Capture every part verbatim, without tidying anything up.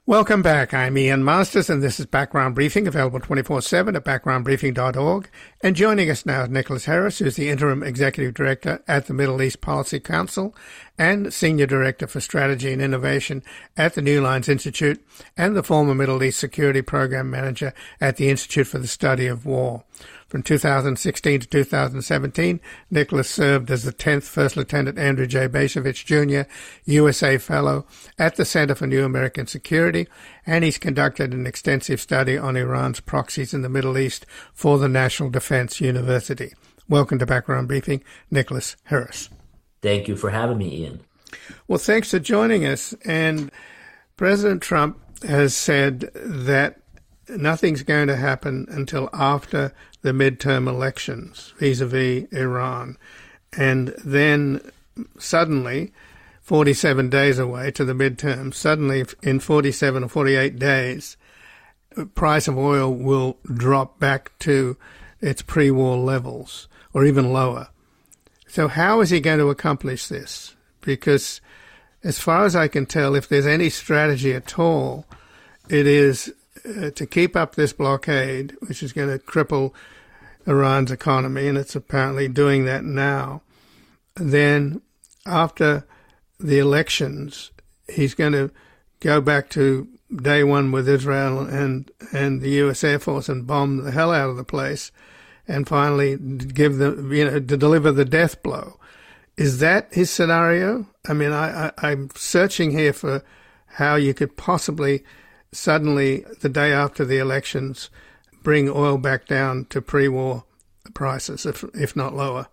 Welcome back. I'm Ian Masters, and this is Background Briefing, available twenty-four seven at background briefing dot org. And joining us now is Nicholas Harris, who's the Interim Executive Director at the Middle East Policy Council and Senior Director for Strategy and Innovation at the New Lines Institute, and the former Middle East Security Program Manager at the Institute for the Study of War. From two thousand sixteen to two thousand seventeen, Nicholas served as the tenth First Lieutenant Andrew J. Bacevich Junior U S A Fellow at the Center for New American Security, and he's conducted an extensive study on Iran's proxies in the Middle East for the National Defense University. Welcome to Background Briefing, Nicholas Harris. Thank you for having me, Ian. Well, thanks for joining us. And President Trump has said that nothing's going to happen until after the midterm elections vis-a-vis Iran. And then suddenly, forty-seven days away to the midterm, suddenly in forty-seven or forty-eight days, the price of oil will drop back to its pre-war levels or even lower. So how is he going to accomplish this? Because as far as I can tell, if there's any strategy at all, it is uh, to keep up this blockade, which is going to cripple Iran's economy, and it's apparently doing that now. Then after the elections, he's going to go back to day one with Israel and, and the U S Air Force and bomb the hell out of the place, and finally give the, you know, to deliver the death blow. Is that his scenario? I mean, I, I, I'm searching here for how you could possibly suddenly, the day after the elections, bring oil back down to pre-war prices, if if not lower.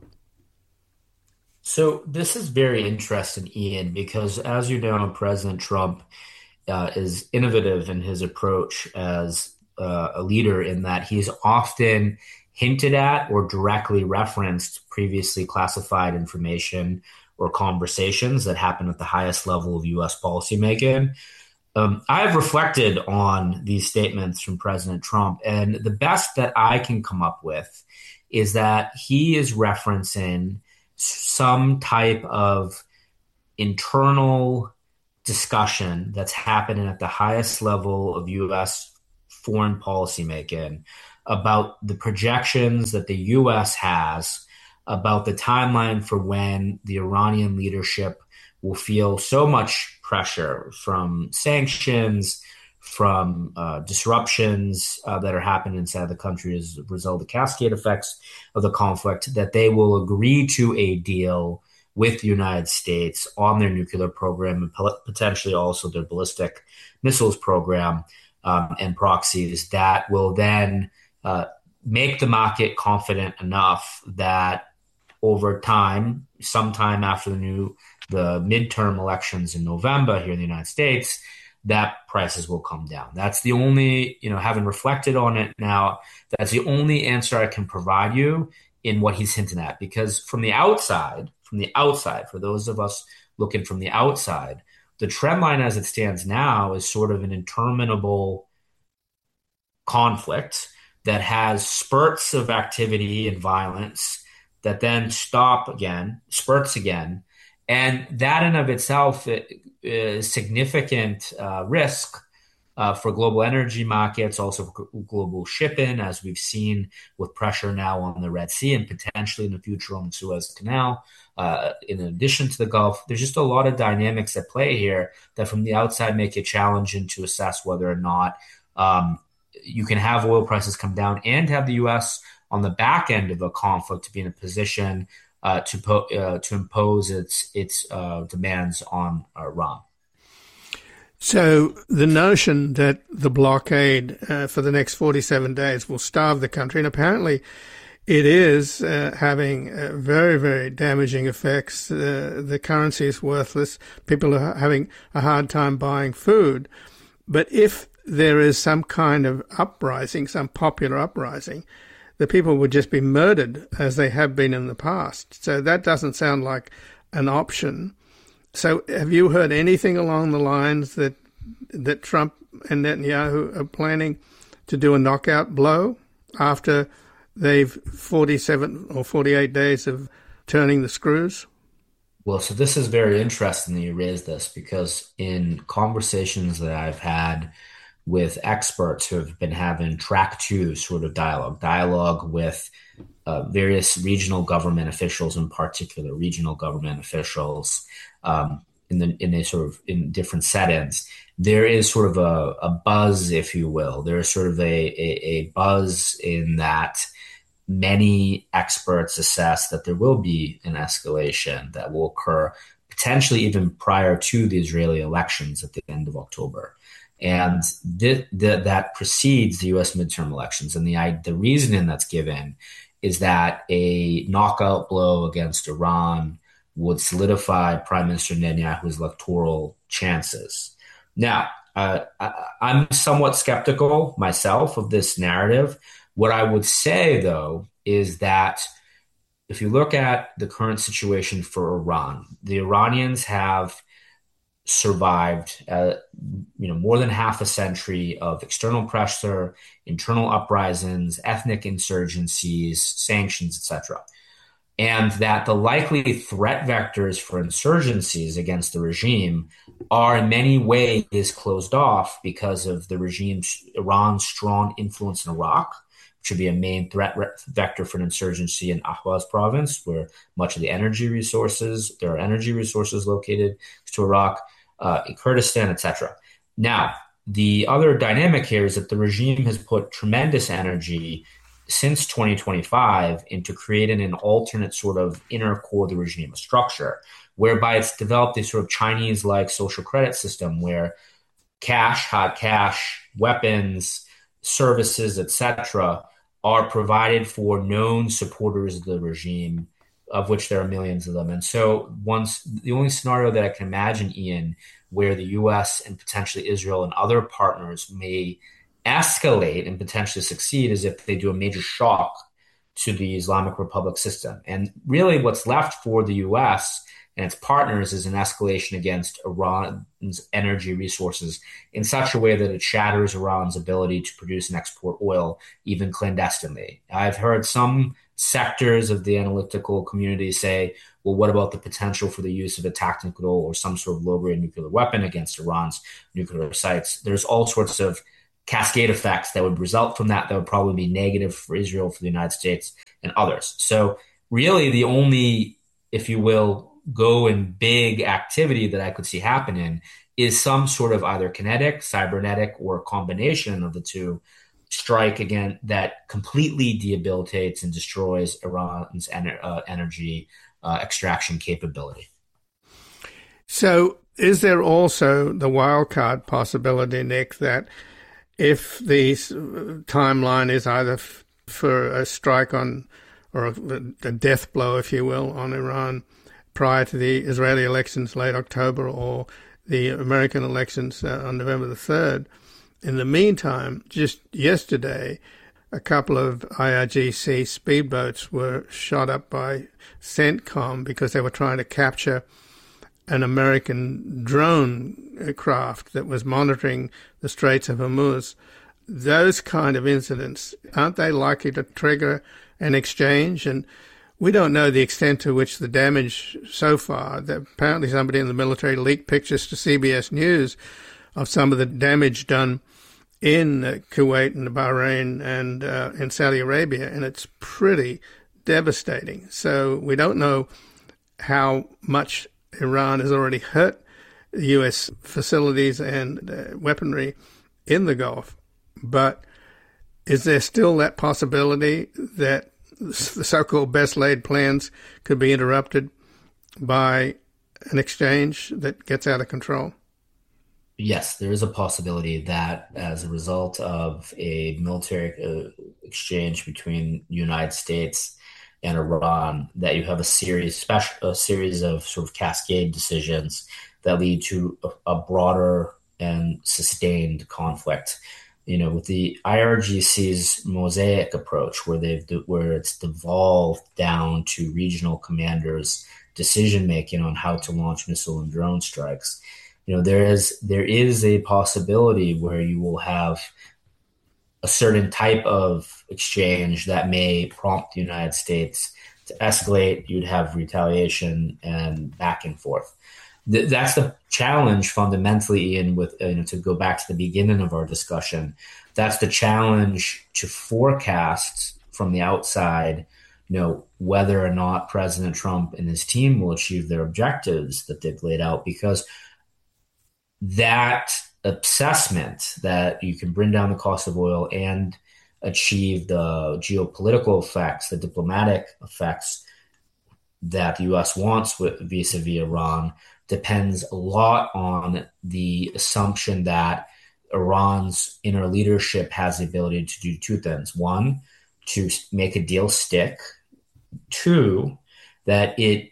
So this is very interesting, Ian, because as you know, President Trump uh, is innovative in his approach as uh, a leader in that he's often hinted at or directly referenced previously classified information or conversations that happen at the highest level of U S policymaking. Um, I've reflected on these statements from President Trump, and the best that I can come up with is that he is referencing some type of internal discussion that's happening at the highest level of U S foreign policymaking about the projections that the U S has about the timeline for when the Iranian leadership will feel so much pressure from sanctions, from uh, disruptions uh, that are happening inside the country as a result of the cascade effects of the conflict, that they will agree to a deal with the United States on their nuclear program and potentially also their ballistic missiles program um, and proxies that will then uh, make the market confident enough that over time, sometime after the new the midterm elections in November here in the United States, that prices will come down. That's the only, you know, having reflected on it now, that's the only answer I can provide you in what he's hinting at. Because from the outside, from the outside, for those of us looking from the outside, the trend line as it stands now is sort of an interminable conflict that has spurts of activity and violence that then stop again, spurts again. And that in of itself is significant uh, risk uh, for global energy markets, also for global shipping, as we've seen with pressure now on the Red Sea and potentially in the future on the Suez Canal. Uh, in addition to the Gulf, there's just a lot of dynamics at play here that from the outside make it challenging to assess whether or not um, you can have oil prices come down and have the U S on the back end of a conflict to be in a position Uh, to po- uh, to impose its its uh, demands on Iran. So the notion that the blockade uh, for the next forty-seven days will starve the country, and apparently it is uh, having uh, very, very damaging effects. Uh, the currency is worthless. People are having a hard time buying food. But if there is some kind of uprising, some popular uprising, the people would just be murdered as they have been in the past. So that doesn't sound like an option. So have you heard anything along the lines that that Trump and Netanyahu are planning to do a knockout blow after they've forty-seven or forty-eight days of turning the screws? Well, so this is very interesting that you raised this because in conversations that I've had with experts who have been having track two sort of dialogue, dialogue with uh, various regional government officials, in particular regional government officials, um, in the in a sort of in different settings, there is sort of a, a buzz, if you will. There is sort of a, a, a buzz in that many experts assess that there will be an escalation that will occur potentially even prior to the Israeli elections at the end of October. And th- th- that precedes the U S midterm elections. And the, the reasoning that's given is that a knockout blow against Iran would solidify Prime Minister Netanyahu's electoral chances. Now, uh, I, I'm somewhat skeptical myself of this narrative. What I would say, though, is that if you look at the current situation for Iran, the Iranians have survived, uh, you know, more than half a century of external pressure, internal uprisings, ethnic insurgencies, sanctions, et cetera, and that the likely threat vectors for insurgencies against the regime are in many ways closed off because of the regime's Iran's strong influence in Iraq, which would be a main threat re- vector for an insurgency in Ahvaz province, where much of the energy resources, there are energy resources located to Iraq, uh, in Kurdistan, et cetera. Now, the other dynamic here is that the regime has put tremendous energy since twenty twenty-five into creating an alternate sort of inner core of the regime, a structure whereby it's developed a sort of Chinese-like social credit system where cash, hot cash, weapons, services, et cetera, are provided for known supporters of the regime, of which there are millions of them. And so once the only scenario that I can imagine, Ian, where the U S and potentially Israel and other partners may escalate and potentially succeed is if they do a major shock to the Islamic Republic system. And really what's left for the U S and its partners is an escalation against Iran's energy resources in such a way that it shatters Iran's ability to produce and export oil, even clandestinely. I've heard some sectors of the analytical community say, well, what about the potential for the use of a tactical or some sort of low-grade nuclear weapon against Iran's nuclear sites? There's all sorts of cascade effects that would result from that that would probably be negative for Israel, for the United States, and others. So really the only, if you will, go and big activity that I could see happening is some sort of either kinetic, cybernetic, or a combination of the two strike again that completely debilitates and destroys Iran's ener- uh, energy uh, extraction capability. So is there also the wildcard possibility, Nick, that if the timeline is either f- for a strike on, or a, a death blow, if you will, on Iran prior to the Israeli elections late October or the American elections uh, on November the third, in the meantime, just yesterday, a couple of I R G C speedboats were shot up by CENTCOM because they were trying to capture an American drone craft that was monitoring the Straits of Hormuz. Those kind of incidents, aren't they likely to trigger an exchange? And we don't know the extent to which the damage so far. Apparently somebody in the military leaked pictures to C B S News of some of the damage done in uh, Kuwait and Bahrain and uh, in Saudi Arabia, and it's pretty devastating. So we don't know how much Iran has already hurt U S facilities and uh, weaponry in the Gulf. But is there still that possibility that the so-called best-laid plans could be interrupted by an exchange that gets out of control? Yes, there is a possibility that as a result of a military uh, exchange between the United States and Iran, that you have a series, special, a series of sort of cascade decisions that lead to a, a broader and sustained conflict. You know, with the I R G C's mosaic approach, where they've where it's devolved down to regional commanders' decision making on how to launch missile and drone strikes. You know, there is there is a possibility where you will have a certain type of exchange that may prompt the United States to to escalate, you'd have retaliation and back and forth. Th- that's the challenge fundamentally, Ian, with, you know, to go back to the beginning of our discussion, that's the challenge to forecast from the outside, you know, whether or not President Trump and his team will achieve their objectives that they've laid out, because that assessment that you can bring down the cost of oil and achieve the geopolitical effects, the diplomatic effects that the U S wants with vis-a-vis Iran, depends a lot on the assumption that Iran's inner leadership has the ability to do two things. One, to make a deal stick. Two, that it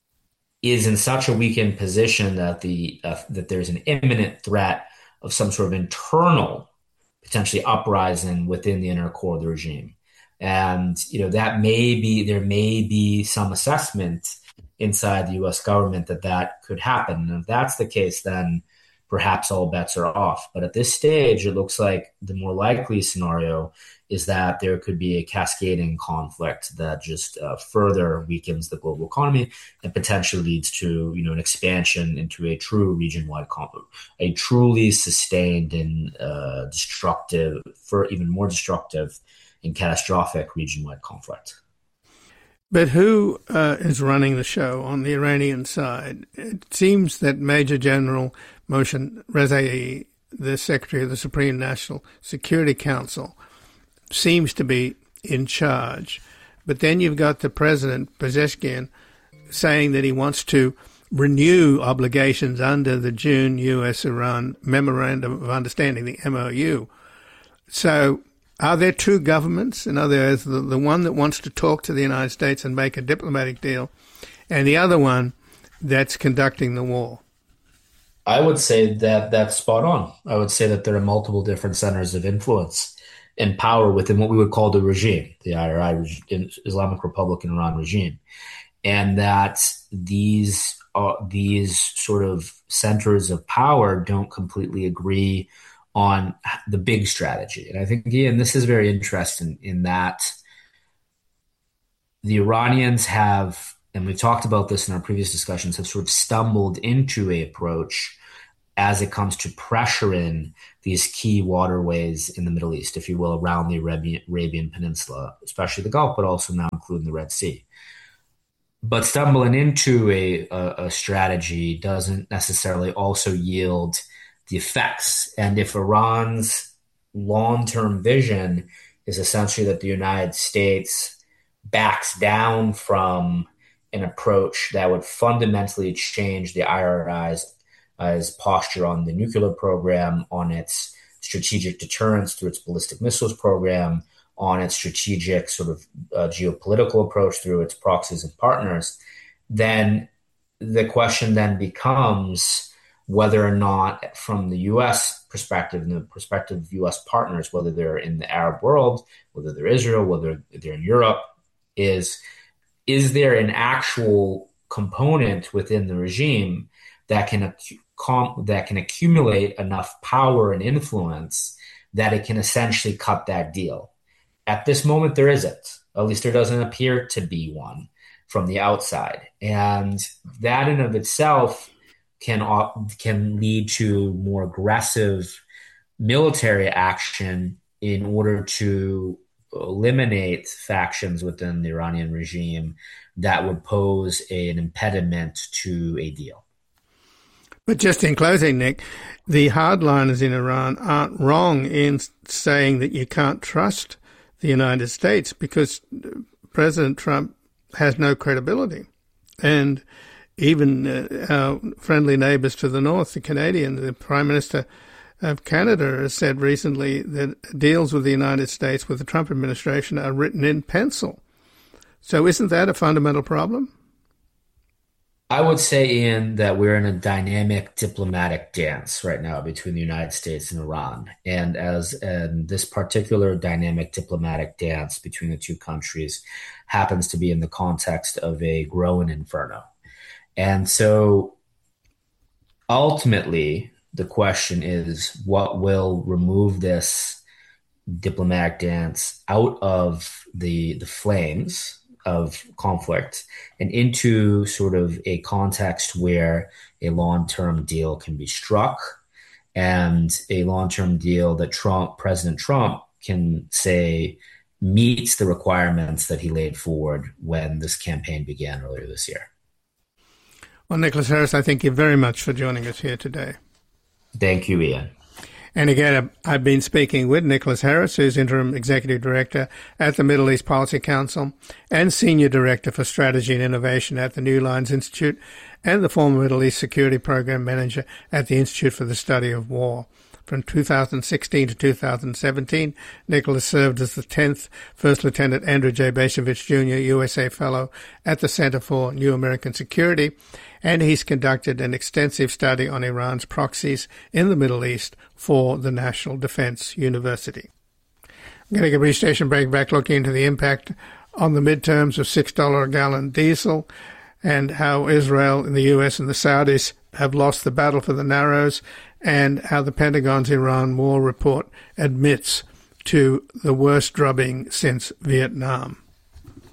is in such a weakened position that the uh, that there's an imminent threat of some sort of internal, potentially uprising within the inner core of the regime. And, you know, that may be, there may be some assessment inside the U S government that that could happen. And if that's the case, then perhaps all bets are off. But at this stage, it looks like the more likely scenario is that there could be a cascading conflict that just uh, further weakens the global economy and potentially leads to, you know, an expansion into a true region-wide conflict, a truly sustained and uh, destructive, for even more destructive and catastrophic region-wide conflict. But who uh, is running the show on the Iranian side? It seems that Major General Mohsen Rezaei, the Secretary of the Supreme National Security Council, seems to be in charge. But then you've got the President, Pezeshkian, saying that he wants to renew obligations under the June U S Iran Memorandum of Understanding, the M O U. So are there two governments? In other words, the, the one that wants to talk to the United States and make a diplomatic deal, and the other one that's conducting the war? I would say that that's spot on. I would say that there are multiple different centers of influence and power within what we would call the regime, the I R I, Islamic Republic in Iran regime, and that these uh, these sort of centers of power don't completely agree on the big strategy. And I think, again, this is very interesting in that the Iranians have, and we've talked about this in our previous discussions, have sort of stumbled into a approach as it comes to pressuring these key waterways in the Middle East, if you will, around the Arabian, Arabian Peninsula, especially the Gulf, but also now including the Red Sea. But stumbling into a, a, a strategy doesn't necessarily also yield the effects. And if Iran's long-term vision is essentially that the United States backs down from an approach that would fundamentally change the I R I's I's posture on the nuclear program, on its strategic deterrence through its ballistic missiles program, on its strategic sort of uh, geopolitical approach through its proxies and partners, then the question then becomes whether or not, from the U S perspective and the perspective of U S partners, whether they're in the Arab world, whether they're Israel, whether they're in Europe, is, is there an actual component within the regime that can com- that can accumulate enough power and influence that it can essentially cut that deal? At this moment, there isn't. At least there doesn't appear to be one from the outside. And that in of itself can can lead to more aggressive military action in order to eliminate factions within the Iranian regime that would pose a, an impediment to a deal. But just in closing, Nick, the hardliners in Iran aren't wrong in saying that you can't trust the United States because President Trump has no credibility. And even uh, our friendly neighbours to the north, the Canadians, the Prime Minister of Canada has said recently that deals with the United States with the Trump administration are written in pencil. So isn't that a fundamental problem? I would say, Ian, that we're in a dynamic diplomatic dance right now between the United States and Iran. And as and this particular dynamic diplomatic dance between the two countries happens to be in the context of a growing inferno. And so ultimately, the question is what will remove this diplomatic dance out of the, the flames of conflict and into sort of a context where a long-term deal can be struck, and a long-term deal that Trump, President Trump, can say meets the requirements that he laid forward when this campaign began earlier this year. Well, Nicholas Harris, I thank you very much for joining us here today. Thank you, Ian. And again, I've been speaking with Nicholas Harris, who's Interim Executive Director at the Middle East Policy Council and Senior Director for Strategy and Innovation at the New Lines Institute, and the former Middle East Security Program Manager at the Institute for the Study of War. From two thousand sixteen to two thousand seventeen, Nicholas served as the tenth First Lieutenant Andrew J. Bacevich Junior U S A Fellow at the Center for New American Security, and he's conducted an extensive study on Iran's proxies in the Middle East for the National Defense University. I'm going to take a brief station break, back looking into the impact on the midterms of six dollars a gallon diesel and how Israel and the U S and the Saudis have lost the battle for the Narrows, and how the Pentagon's Iran war report admits to the worst drubbing since Vietnam.